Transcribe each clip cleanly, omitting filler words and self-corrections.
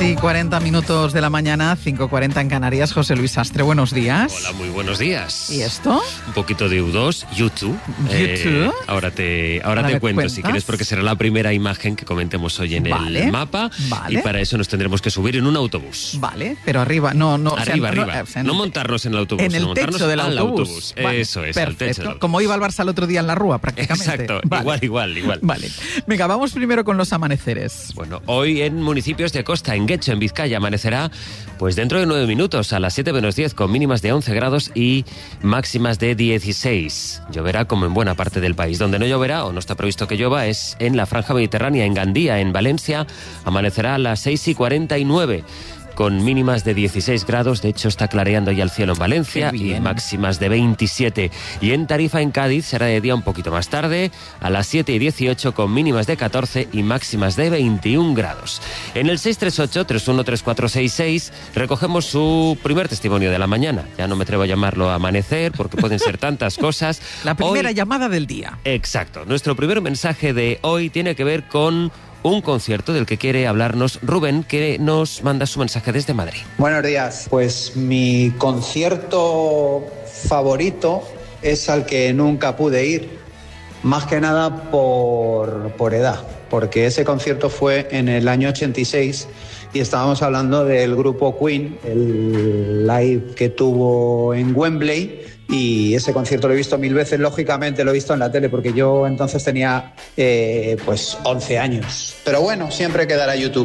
6:40 de la mañana, 5:40 en Canarias. José Luis Sastre, buenos días. Hola, muy buenos días. ¿Y esto? Un poquito de U2, YouTube. ¿YouTube? Ahora te cuento, cuentas? si quieres, porque será la primera imagen que comentemos hoy en el mapa. Vale. Y para eso nos tendremos que subir en un autobús. Vale, pero arriba, no. Arriba. No montarnos en el autobús, en el sino techo del al autobús. Vale, eso es, perfecto. al techo del autobús. Como iba al Barça el otro día en la Rúa, prácticamente. Exacto, vale. igual. Vale, venga, vamos primero con los amaneceres. Bueno, hoy en municipios de costa, en Guecho, en Vizcaya, amanecerá pues dentro de 9 minutos, a las 7:10, con mínimas de 11 grados y máximas de 16. Lloverá como en buena parte del país. Donde no lloverá, o no está previsto que llueva, es en la franja mediterránea, en Gandía, en Valencia. Amanecerá a las 6:49. Con mínimas de 16 grados, de hecho está clareando ya el cielo en Valencia, y máximas de 27. Y en Tarifa, en Cádiz, será de día un poquito más tarde, a las 7:18, con mínimas de 14 y máximas de 21 grados. En el 638-313466 recogemos su primer testimonio de la mañana. Ya no me atrevo a llamarlo amanecer, porque pueden ser tantas cosas. La primera llamada del día. Exacto. Nuestro primer mensaje de hoy tiene que ver con un concierto del que quiere hablarnos Rubén, que nos manda su mensaje desde Madrid. Buenos días. Pues mi concierto favorito es al que nunca pude ir, más que nada por edad, porque ese concierto fue en el año 86 y estábamos hablando del grupo Queen, el live que tuvo en Wembley. Y ese concierto lo he visto 1000 veces, lógicamente lo he visto en la tele, porque yo entonces tenía pues 11 años. Pero bueno, siempre quedará YouTube.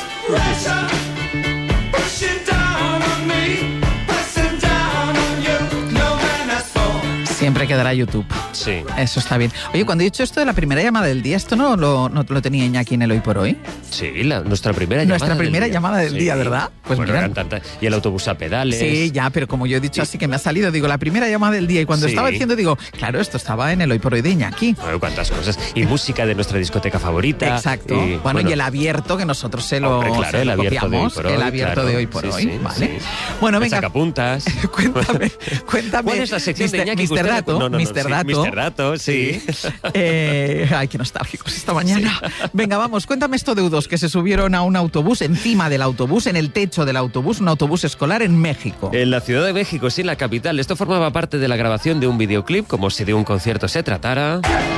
Siempre quedará YouTube. Sí. Eso está bien. Oye, cuando he dicho esto de la primera llamada del día, ¿esto no lo tenía Iñaki en el Hoy por Hoy? Sí, nuestra primera llamada del día, ¿verdad? Pues bueno, mira. Y el autobús a pedales. Sí, ya, pero como yo he dicho así que me ha salido, digo, la primera llamada del día. Y cuando estaba diciendo, digo, claro, esto estaba en el Hoy por Hoy de Iñaki. Bueno, cuántas cosas. Y música de nuestra discoteca favorita. Exacto. Y el abierto, que nosotros el abierto de Hoy por Hoy. El abierto de Hoy por Hoy, ¿vale? Sí. Bueno, venga. Sacapuntas. Cuéntame. ¿Cuál es la sección de Iñaki? Mr. Dato. Mr. Dato, sí. Ay, qué nostálgicos esta mañana. Sí. Venga, vamos, cuéntame esto de U2, que se subieron a un autobús, encima del autobús, en el techo del autobús, un autobús escolar en México. En la Ciudad de México, sí, en la capital. Esto formaba parte de la grabación de un videoclip, como si de un concierto se tratara.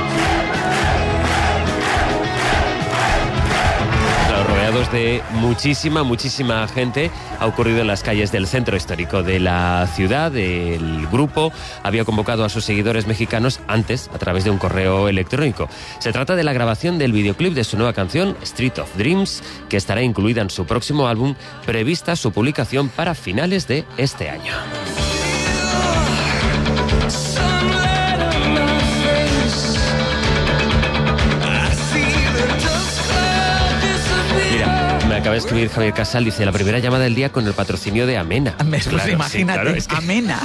Rodeados de muchísima gente. Ha ocurrido en las calles del centro histórico de la ciudad. El grupo había convocado a sus seguidores mexicanos antes a través de un correo electrónico. Se trata de la grabación del videoclip de su nueva canción, Street of Dreams, que estará incluida en su próximo álbum, prevista su publicación para finales de este año. Acaba de escribir Javier Casal, dice, la primera llamada del día con el patrocinio de Amena. Pues claro, imagínate, sí, claro, es que... Amena.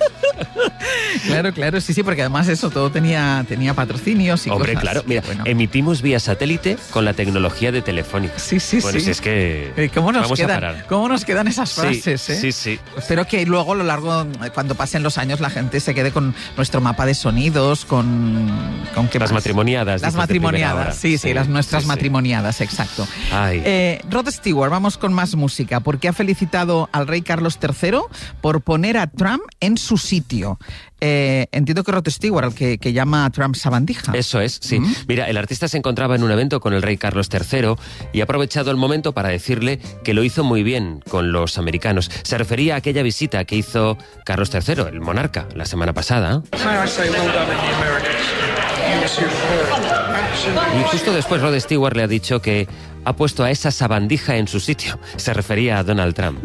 claro, sí, porque además eso todo tenía patrocinios y Hombre, cosas. Claro, mira, emitimos vía satélite con la tecnología de Telefónica. Sí. Bueno, si es que ¿Cómo vamos a parar. ¿Cómo nos quedan esas frases? Sí. Espero que luego a lo largo, cuando pasen los años, la gente se quede con nuestro mapa de sonidos, con ¿qué las más? Matrimoniadas. Las matrimoniadas, sí, las nuestras matrimoniadas, exacto. Ay. Rod Stewart, vamos con más música, porque ha felicitado al rey Carlos III por poner a Trump en su sitio. Entiendo que Rod Stewart, el que llama a Trump sabandija. Eso es, sí. Mira, el artista se encontraba en un evento con el rey Carlos III y ha aprovechado el momento para decirle que lo hizo muy bien con los americanos. Se refería a aquella visita que hizo Carlos III, el monarca, la semana pasada. Y justo después Rod Stewart le ha dicho que ha puesto a esa sabandija en su sitio. Se refería a Donald Trump.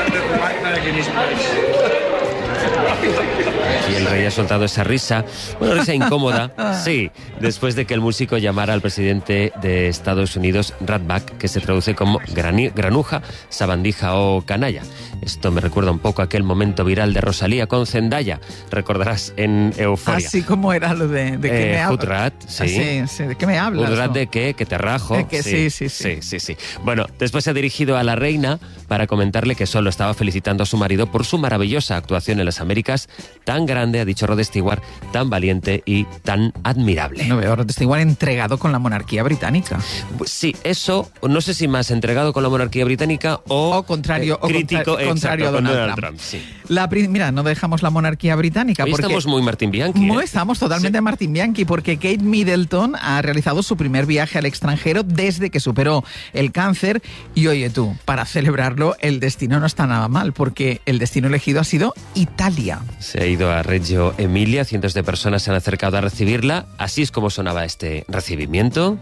Y el rey ha soltado esa risa, risa incómoda, sí, después de que el músico llamara al presidente de Estados Unidos ratback, que se traduce como granuja, sabandija o canalla. Esto me recuerda un poco a aquel momento viral de Rosalía con Zendaya, recordarás en Euforia. Así como era lo de qué me hablas. Hoodrat, sí. Sí, ¿de qué me hablas? Hoodrat de qué, que te rajo. Sí. Bueno, después se ha dirigido a la reina para comentarle que solo estaba felicitando a su marido por su maravillosa actuación en las Américas, tan grande, ha dicho Rod Stewart, tan valiente y tan admirable. No veo, Rod Stewart entregado con la monarquía británica. Pues sí, eso, no sé si más entregado con la monarquía británica o contrario, crítico, contrario a Donald Trump. Sí. Mira, no dejamos la monarquía británica. Hoy porque estamos muy Martín Bianchi. Estamos totalmente Martín Bianchi, porque Kate Middleton ha realizado su primer viaje al extranjero desde que superó el cáncer. Y oye tú, para celebrarlo, el destino no está nada mal, porque el destino elegido ha sido Italia. Se ha ido a Reggio Emilia, cientos de personas se han acercado a recibirla. Así es como sonaba este recibimiento.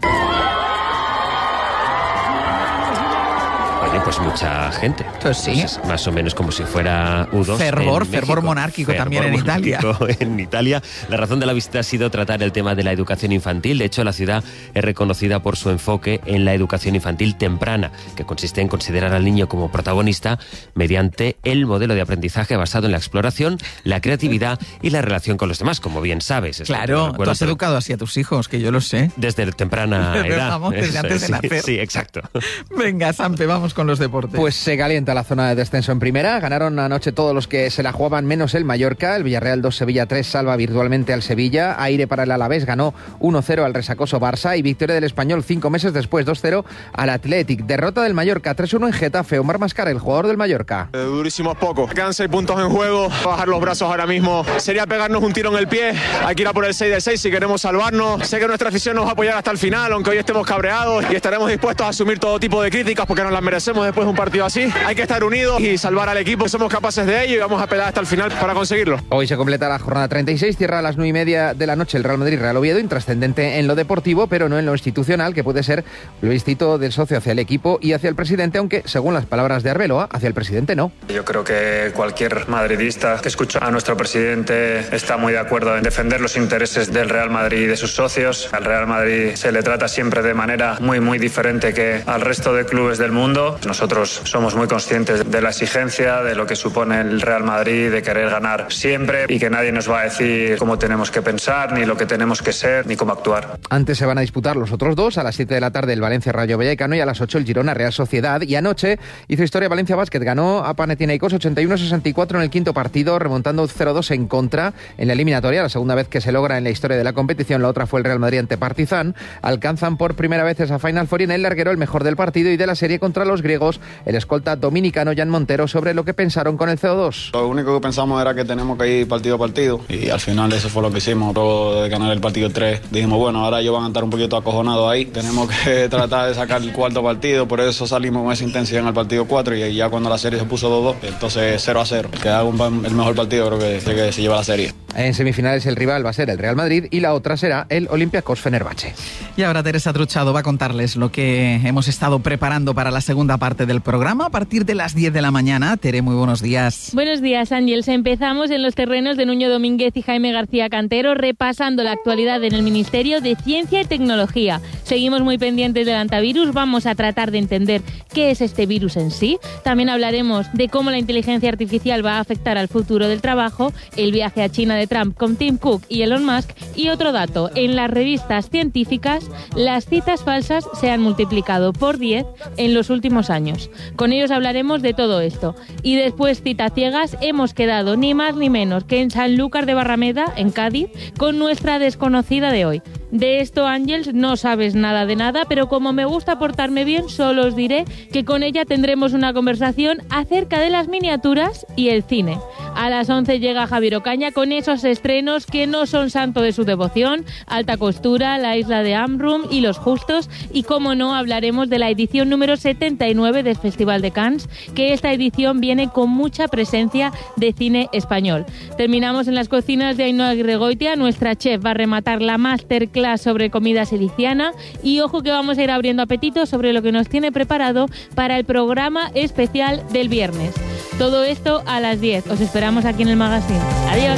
Oye, pues mucha gente. Pues sí. Pues más o menos como si fuera U2 Fervor monárquico también en Italia. En Italia. La razón de la visita ha sido tratar el tema de la educación infantil. De hecho, la ciudad es reconocida por su enfoque en la educación infantil temprana, que consiste en considerar al niño como protagonista mediante el modelo de aprendizaje basado en la exploración, la creatividad y la relación con los demás, como bien sabes. Claro, tú has educado así a tus hijos, que yo lo sé. Desde temprana edad. Vamos, desde antes de nacer. Sí, exacto. Venga, Sampe, vamos con los deportes. Pues se calienta la zona de descenso en primera. Ganaron anoche todos los que se la jugaban menos el Mallorca. El Villarreal 2, Sevilla 3 salva virtualmente al Sevilla. Aire para el Alavés, ganó 1-0 al resacoso Barça. Y victoria del Español 5 meses después, 2-0 al Athletic. Derrota del Mallorca 3-1 en Getafe. Omar Mascara, el jugador del Mallorca. Durísimos poco. Quedan 6 puntos en juego. Bajar los brazos ahora mismo sería pegarnos un tiro en el pie. Hay que ir a por el 6 de 6 si queremos salvarnos. Sé que nuestra afición nos va a apoyar hasta el final, aunque hoy estemos cabreados, y estaremos dispuestos a asumir todo tipo de críticas porque nos las merecemos después de un partido así. Hay que estar unidos y salvar al equipo. Somos capaces de ello y vamos a pelear hasta el final para conseguirlo. Hoy se completa la jornada 36, cierra a las 9:30 de la noche el Real Madrid-Real Oviedo, intrascendente en lo deportivo, pero no en lo institucional, que puede ser lo distinto del socio hacia el equipo y hacia el presidente, aunque, según las palabras de Arbeloa, hacia el presidente no. Yo creo que cualquier madridista que escucha a nuestro presidente está muy de acuerdo en defender los intereses del Real Madrid y de sus socios. Al Real Madrid se le trata siempre de manera muy diferente que al resto de clubes del mundo. Nosotros somos muy conscientes de la exigencia, de lo que supone el Real Madrid, de querer ganar siempre y que nadie nos va a decir cómo tenemos que pensar, ni lo que tenemos que ser, ni cómo actuar. Antes se van a disputar los otros dos, a las 7 de la tarde el Valencia Rayo Vallecano y a las 8 el Girona Real Sociedad. Y anoche hizo historia Valencia Basket, ganó a Panathinaikos 81-64 en el quinto partido, remontando 0-2 en contra en la eliminatoria, la segunda vez que se logra en la historia de la competición. La otra fue el Real Madrid ante Partizan. Alcanzan por primera vez esa Final Four y en el larguero el mejor del partido y de la serie contra los griegos, el escolta dominicano Jan Montero, sobre lo que pensaron con el CO2. Lo único que pensamos era que tenemos que ir partido a partido y al final eso fue lo que hicimos. Luego de ganar el partido 3 dijimos, bueno, ahora ellos van a estar un poquito acojonados ahí, tenemos que tratar de sacar el cuarto partido, por eso salimos con esa intensidad en el partido 4 y ya cuando la serie se puso 2-2, entonces 0-0, que haga el mejor partido creo que se lleva la serie. En semifinales el rival va a ser el Real Madrid y la otra será el Olympiacos Fenerbahce. Y ahora Teresa Truchado va a contarles lo que hemos estado preparando para la segunda parte del programa a partir de las 10 de la mañana. Tere, muy buenos días. Buenos días, Ángels. Empezamos en los terrenos de Nuño Domínguez y Jaime García Cantero, repasando la actualidad en el Ministerio de Ciencia y Tecnología. Seguimos muy pendientes del antivirus, vamos a tratar de entender qué es este virus en sí. También hablaremos de cómo la inteligencia artificial va a afectar al futuro del trabajo, el viaje a China de Trump con Tim Cook y Elon Musk. Y otro dato, en las revistas científicas, las citas falsas se han multiplicado por 10 en los últimos años. Con ellos hablaremos de todo esto. Y después, citas ciegas, hemos quedado ni más ni menos que en Sanlúcar de Barrameda, en Cádiz, con nuestra desconocida de hoy. De esto, Ángels, no sabes nada de nada, pero como me gusta portarme bien, solo os diré que con ella tendremos una conversación acerca de las miniaturas y el cine. A las 11 llega Javier Ocaña con esos estrenos que no son santo de su devoción, Alta Costura, La Isla de Amrum y Los Justos, y como no, hablaremos de la edición número 79 del Festival de Cannes, que esta edición viene con mucha presencia de cine español. Terminamos en las cocinas de Ainhoa Aguirregoitia, nuestra chef va a rematar la masterclass sobre comida siliciana y ojo que vamos a ir abriendo apetito sobre lo que nos tiene preparado para el programa especial del viernes. Todo esto a las 10. Os esperamos aquí en el magazine. Adiós.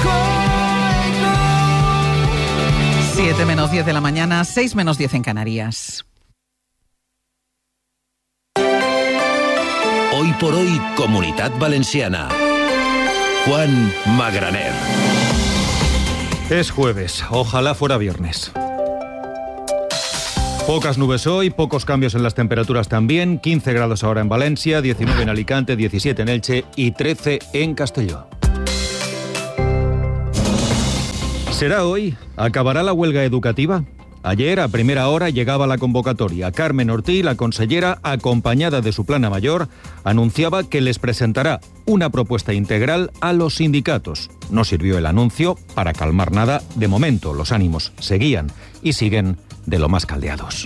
7 menos 10 de la mañana, 6 menos 10 en Canarias. Hoy por hoy, Comunitat Valenciana. Juan Magraner. Es jueves, ojalá fuera viernes. Pocas nubes hoy, pocos cambios en las temperaturas también, 15 grados ahora en Valencia, 19 en Alicante, 17 en Elche y 13 en Castelló. ¿Será hoy? ¿Acabará la huelga educativa? Ayer, a primera hora, llegaba la convocatoria. Carmen Ortiz, la consellera, acompañada de su plana mayor, anunciaba que les presentará una propuesta integral a los sindicatos. No sirvió el anuncio para calmar nada. De momento, los ánimos seguían y siguen de lo más caldeados.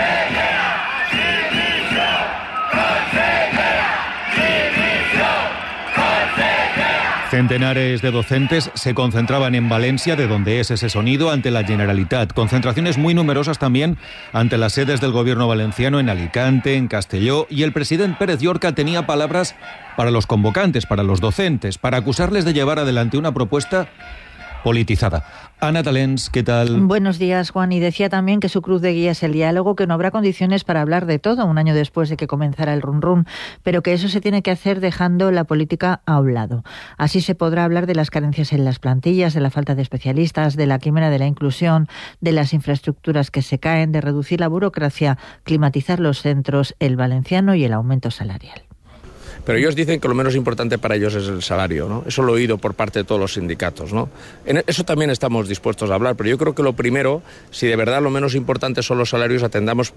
Centenares de docentes se concentraban en Valencia, de donde es ese sonido, ante la Generalitat. Concentraciones muy numerosas también ante las sedes del gobierno valenciano en Alicante, en Castelló, y el presidente Pérez Llorca tenía palabras para los convocantes, para los docentes, para acusarles de llevar adelante una propuesta politizada. Ana Talens, ¿qué tal? Buenos días, Juan. Y decía también que su cruz de guía es el diálogo, que no habrá condiciones para hablar de todo un año después de que comenzara el run-run, pero que eso se tiene que hacer dejando la política a un lado. Así se podrá hablar de las carencias en las plantillas, de la falta de especialistas, de la quimera de la inclusión, de las infraestructuras que se caen, de reducir la burocracia, climatizar los centros, el valenciano y el aumento salarial. Pero ellos dicen que lo menos importante para ellos es el salario, ¿no? Eso lo he oído por parte de todos los sindicatos, ¿no? En eso también estamos dispuestos a hablar, pero yo creo que lo primero, si de verdad lo menos importante son los salarios, atendamos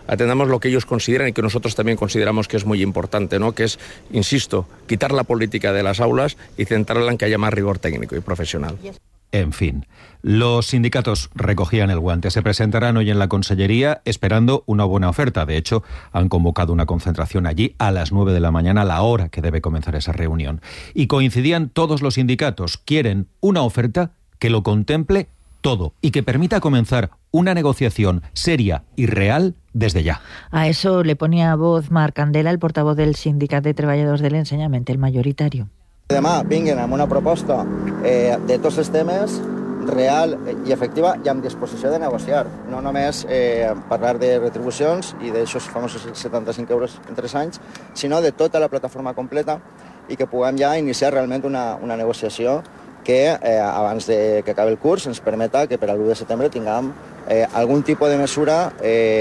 lo que ellos consideran y que nosotros también consideramos que es muy importante, ¿no? Que es, insisto, quitar la política de las aulas y centrarla en que haya más rigor técnico y profesional. En fin, los sindicatos recogían el guante. Se presentarán hoy en la Consellería esperando una buena oferta. De hecho, han convocado una concentración allí a las 9 de la mañana, a la hora que debe comenzar esa reunión. Y coincidían todos los sindicatos. Quieren una oferta que lo contemple todo y que permita comenzar una negociación seria y real desde ya. A eso le ponía voz Marc Candela, el portavoz del Sindicat de Treballadors de l'Ensenyament, el mayoritario. Demà vinguin amb una proposta de tots els temes real i efectiva i amb disposició de negociar. No només parlar de retribucions i d'aixòs famosos 75 euros en 3 anys, sinó de tota la plataforma completa i que puguem ja iniciar realment una negociació que abans de que acabi el curs ens permeta que per al 1 de setembre tinguem algun tipus de mesura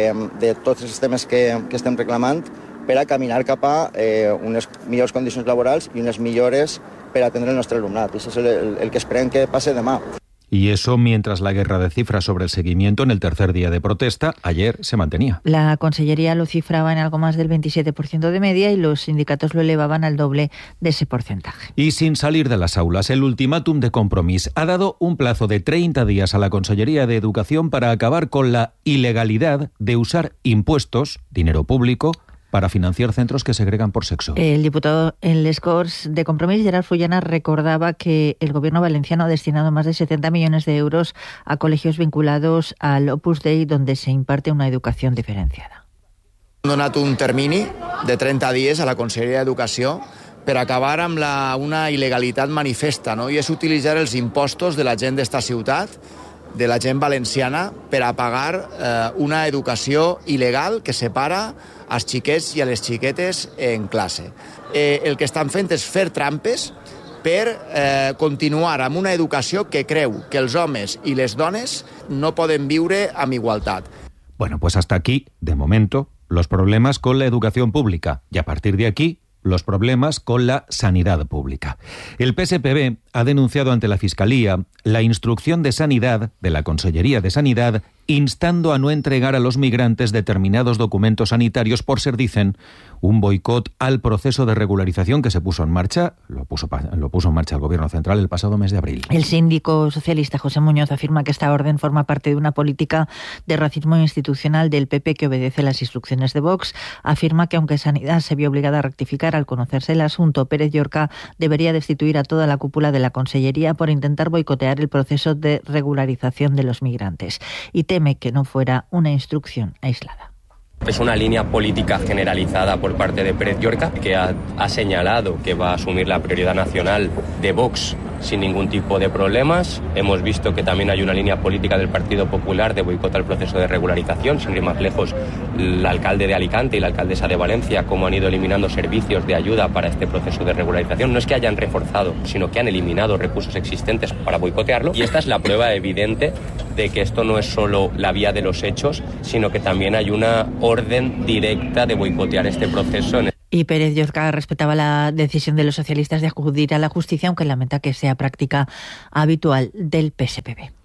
de tots els temes que estem reclamant per a caminar cap a unes millors condicions laborals i unes millores per atendre el nostre alumnat. Això és el que esperem que passe demà. Y eso mientras la guerra de cifras sobre el seguimiento en el tercer día de protesta ayer se mantenía. La Consellería lo cifraba en algo más del 27% de media y los sindicatos lo elevaban al doble de ese porcentaje. Y sin salir de las aulas, el ultimátum de Compromís ha dado un plazo de 30 días a la Consellería de Educación para acabar con la ilegalidad de usar impuestos, dinero público, para financiar centros que segregan por sexo. El diputado en les Corts de Compromís, Gerard Fullana, recordaba que el gobierno valenciano ha destinado más de 70 millones de euros a colegios vinculados al Opus Dei, donde se imparte una educación diferenciada. Hem donat un termini de 30 dies a la Conselleria d'Educació per acabar amb una il·legalitat manifesta, no? I és utilitzar els impostos de la gent d'esta ciutat, de la gent valenciana, per a pagar una educació il·legal que separa als xiquets i a les xiquetes en classe. El que estan fent és fer trampes per continuar amb una educació que creu que els homes i les dones no poden viure amb igualtat. Bueno, pues hasta aquí, de momento, los problemas con la educación pública. Y a partir de aquí, los problemas con la sanidad pública. El PSPB ha denunciado ante la Fiscalía la instrucción de Sanidad de la Consellería de Sanidad instando a no entregar a los migrantes determinados documentos sanitarios por ser, dicen, un boicot al proceso de regularización que se puso en marcha, lo puso en marcha el Gobierno Central el pasado mes de abril. El síndico socialista José Muñoz afirma que esta orden forma parte de una política de racismo institucional del PP que obedece las instrucciones de Vox. Afirma que aunque Sanidad se vio obligada a rectificar al conocerse el asunto, Pérez Llorca debería destituir a toda la cúpula de la Consellería por intentar boicotear el proceso de regularización de los migrantes y teme que no fuera una instrucción aislada. Es una línea política generalizada por parte de Pérez Llorca, que ha señalado que va a asumir la prioridad nacional de Vox sin ningún tipo de problemas. Hemos visto que también hay una línea política del Partido Popular de boicot al proceso de regularización. Sin ir más lejos, el alcalde de Alicante y la alcaldesa de Valencia, cómo han ido eliminando servicios de ayuda para este proceso de regularización. No es que hayan reforzado, sino que han eliminado recursos existentes para boicotearlo. Y esta es la prueba evidente de que esto no es solo la vía de los hechos, sino que también hay una orden directa de boicotear este proceso. Y Pérez Llorca respetaba la decisión de los socialistas de acudir a la justicia, aunque lamenta que sea práctica habitual del PSPB.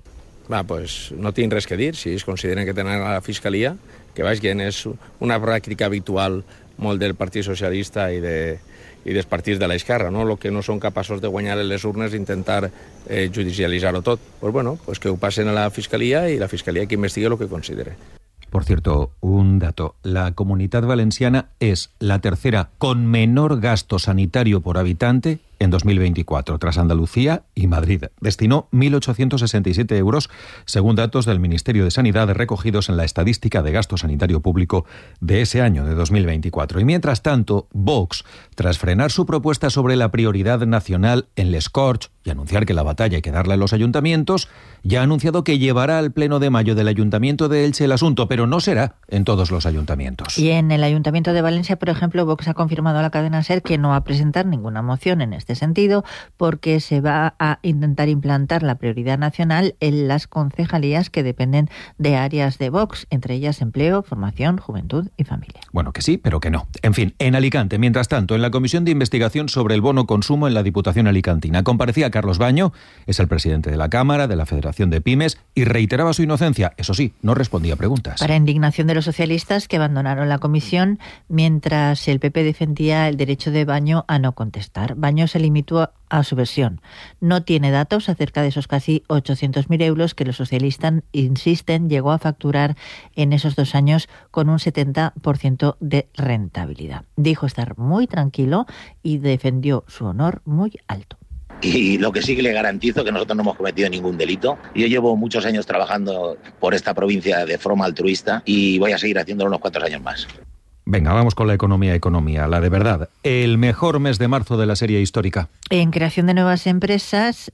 Pues no tinc res que dir. Si ells consideren que tenen a la Fiscalia, que vagin, és una pràctica habitual molt del Partit Socialista i dels partits de l'esquerra, no? El que no són capaços de guanyar en les urnes i intentar judicialitzar-ho tot. Pues que ho passen a la Fiscalia i la Fiscalia que investigue el que considere. Por cierto, un dato. La Comunidad Valenciana es la tercera con menor gasto sanitario por habitante en 2024, tras Andalucía y Madrid. Destinó 1.867 euros, según datos del Ministerio de Sanidad recogidos en la estadística de gasto sanitario público de ese año, de 2024. Y mientras tanto, Vox, tras frenar su propuesta sobre la prioridad nacional en Les Corts y anunciar que la batalla hay que darla a los ayuntamientos, ya ha anunciado que llevará al Pleno de Mayo del Ayuntamiento de Elche el asunto, pero no será en todos los ayuntamientos. Y en el Ayuntamiento de Valencia, por ejemplo, Vox ha confirmado a la cadena SER que no va a presentar ninguna moción en este sentido, porque se va a intentar implantar la prioridad nacional en las concejalías que dependen de áreas de Vox, entre ellas empleo, formación, juventud y familia. Bueno, que sí, pero que no. En fin, en Alicante, mientras tanto, en la Comisión de Investigación sobre el Bono Consumo en la Diputación Alicantina, comparecía Carlos Baño, es el presidente de la Cámara, de la Federación de Pymes, y reiteraba su inocencia. Eso sí, no respondía a preguntas. Para indignación de los socialistas, que abandonaron la comisión mientras el PP defendía el derecho de Baño a no contestar. Baño se limitó a su versión. No tiene datos acerca de esos casi 800.000 euros que los socialistas insisten llegó a facturar en esos 2 años con un 70% de rentabilidad. Dijo estar muy tranquilo y defendió su honor muy alto. Y lo que sí que le garantizo que nosotros no hemos cometido ningún delito. Yo llevo muchos años trabajando por esta provincia de forma altruista y voy a seguir haciéndolo unos cuantos años más. Venga, vamos con la economía, la de verdad. El mejor mes de marzo de la serie histórica. En creación de nuevas empresas,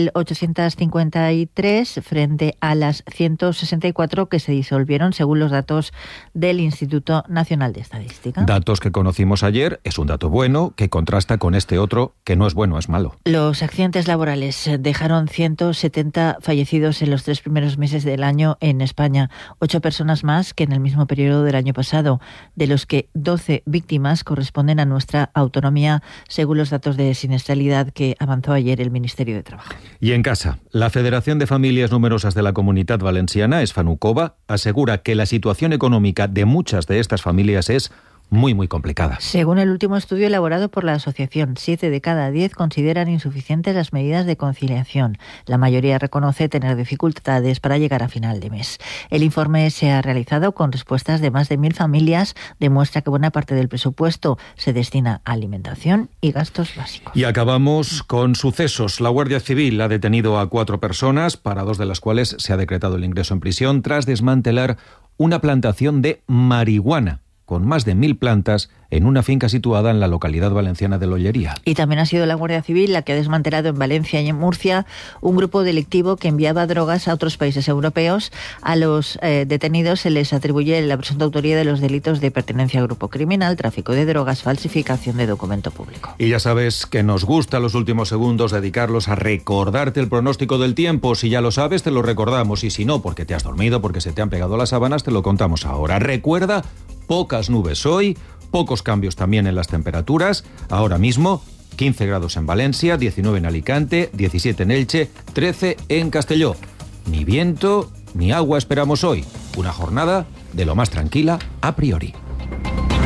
1.853 frente a las 164 que se disolvieron según los datos del Instituto Nacional de Estadística. Datos que conocimos ayer, es un dato bueno que contrasta con este otro que no es bueno, es malo. Los accidentes laborales dejaron 170 fallecidos en los 3 primeros meses del año en España, 8 personas más que en el mismo periodo del año pasado, de los que 12 víctimas corresponden a nuestra autonomía, según los datos de siniestralidad que avanzó ayer el Ministerio de Trabajo. Y en casa, la Federación de Familias Numerosas de la Comunidad Valenciana, Esfanukova, asegura que la situación económica de muchas de estas familias es muy complicada. Según el último estudio elaborado por la asociación, 7 de cada 10 consideran insuficientes las medidas de conciliación. La mayoría reconoce tener dificultades para llegar a final de mes. El informe se ha realizado con respuestas de más de 1.000 familias. Demuestra que buena parte del presupuesto se destina a alimentación y gastos básicos. Y acabamos con sucesos. La Guardia Civil ha detenido a 4 personas, para 2 de las cuales se ha decretado el ingreso en prisión, tras desmantelar una plantación de marihuana con más de 1.000 plantas en una finca situada en la localidad valenciana de Lollería. Y también ha sido la Guardia Civil la que ha desmantelado en Valencia y en Murcia un grupo delictivo que enviaba drogas a otros países europeos. A los detenidos se les atribuye la presunta autoría de los delitos de pertenencia a grupo criminal, tráfico de drogas, falsificación de documento público. Y ya sabes que nos gusta los últimos segundos dedicarlos a recordarte el pronóstico del tiempo. Si ya lo sabes, te lo recordamos. Y si no, porque te has dormido, porque se te han pegado las sábanas, te lo contamos ahora. Recuerda, pocas nubes hoy, pocos cambios también en las temperaturas. Ahora mismo, 15 grados en Valencia, 19 en Alicante, 17 en Elche, 13 en Castelló. Ni viento ni agua esperamos hoy. Una jornada de lo más tranquila a priori.